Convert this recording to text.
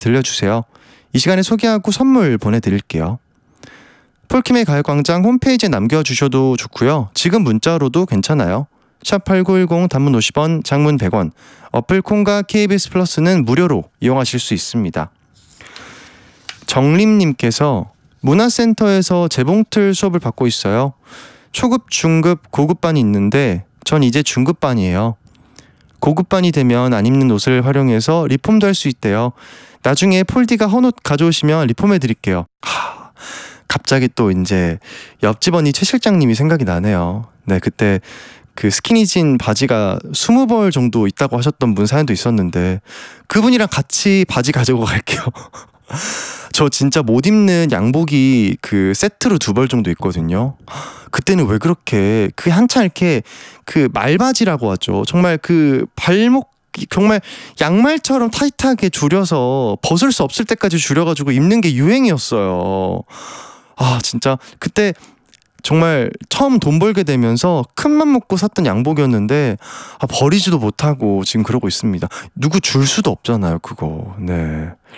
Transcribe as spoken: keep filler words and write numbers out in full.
들려주세요. 이 시간에 소개하고 선물 보내드릴게요. 폴킴의 가요광장 홈페이지에 남겨주셔도 좋고요. 지금 문자로도 괜찮아요. 샵팔구일공 단문 오십 원, 장문 백 원, 어플 콩과 케이비에스 플러스는 무료로 이용하실 수 있습니다. 정림님께서 문화센터에서 재봉틀 수업을 받고 있어요. 초급, 중급, 고급반이 있는데 전 이제 중급반이에요. 고급반이 되면 안 입는 옷을 활용해서 리폼도 할 수 있대요. 나중에 폴디가 헌옷 가져오시면 리폼해 드릴게요. 하, 갑자기 또 이제 옆집 언니 최 실장님이 생각이 나네요. 네, 그때 그 스키니진 바지가 스무 벌 정도 있다고 하셨던 분 사연도 있었는데 그분이랑 같이 바지 가지고 갈게요. 저 진짜 못 입는 양복이 그 세트로 두 벌 정도 있거든요. 그때는 왜 그렇게 그 한참 이렇게 그 말바지라고 하죠. 정말 그 발목 정말 양말처럼 타이트하게 줄여서 벗을 수 없을 때까지 줄여가지고 입는 게 유행이었어요. 아 진짜 그때 정말 처음 돈 벌게 되면서 큰맘 먹고 샀던 양복이었는데 아, 버리지도 못하고 지금 그러고 있습니다. 누구 줄 수도 없잖아요 그거. 네,